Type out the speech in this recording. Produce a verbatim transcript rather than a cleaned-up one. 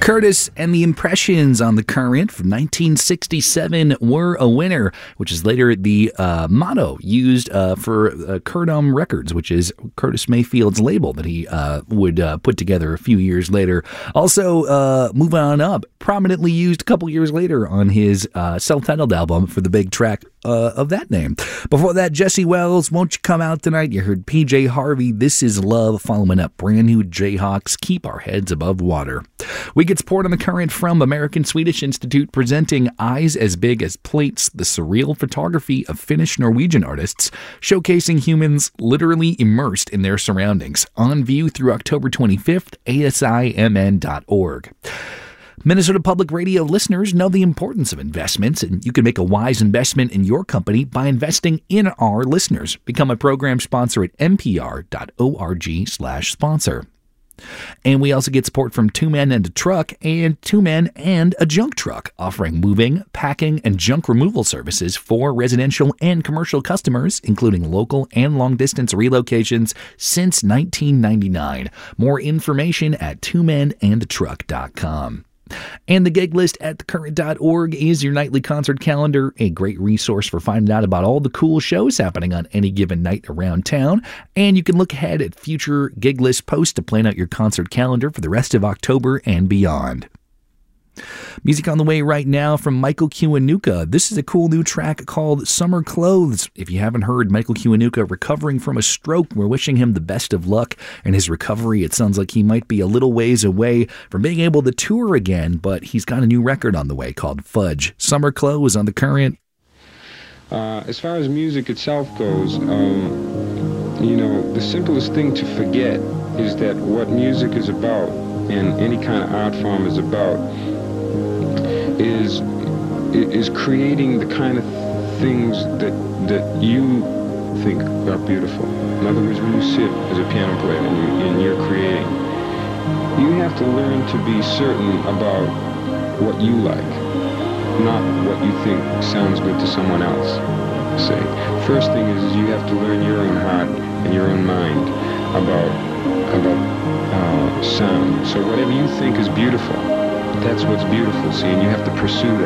Curtis and the Impressions on The Current from nineteen sixty-seven were a winner, which is later the uh, motto used uh, for uh, Curdom Records, which is Curtis Mayfield's label that he uh, would uh, put together a few years later. Also, uh, Move On Up, prominently used a couple years later on his uh, self-titled album for the big track uh, of that name. Before that, Jesse Wells, Won't You Come Out Tonight? You heard P J Harvey, This Is Love, following up brand new Jayhawks, Keep Our Heads Above Water. We get support on The Current from American Swedish Institute, presenting Eyes as Big as Plates, the surreal photography of Finnish Norwegian artists, showcasing humans literally immersed in their surroundings. On view through October twenty-fifth, A S I M N dot org. Minnesota Public Radio listeners know the importance of investments, and you can make a wise investment in your company by investing in our listeners. Become a program sponsor at N P R dot org slash sponsor. And we also get support from Two Men and a Truck and Two Men and a Junk Truck, offering moving, packing, and junk removal services for residential and commercial customers, including local and long-distance relocations since nineteen ninety-nine. More information at two men and a truck dot com. And the gig list at the current dot org is your nightly concert calendar, a great resource for finding out about all the cool shows happening on any given night around town. And you can look ahead at future gig list posts to plan out your concert calendar for the rest of October and beyond. Music on the way right now from Michael Kiwanuka. This is a cool new track called Summer Clothes. If you haven't heard Michael Kiwanuka recovering from a stroke, we're wishing him the best of luck in his recovery. It sounds like he might be a little ways away from being able to tour again, but he's got a new record on the way called Fudge. Summer Clothes on The Current. Uh, as far as music itself goes, um, you know, the simplest thing to forget is that what music is about, and any kind of art form is about, is is creating the kind of things that that you think are beautiful. In other words, when you sit as a piano player and, you, and you're creating, you have to learn to be certain about what you like, not what you think sounds good to someone else. Say, first thing is, is you have to learn your own heart and your own mind about about uh, sound. So whatever you think is beautiful, that's what's beautiful, see, and you have to pursue that.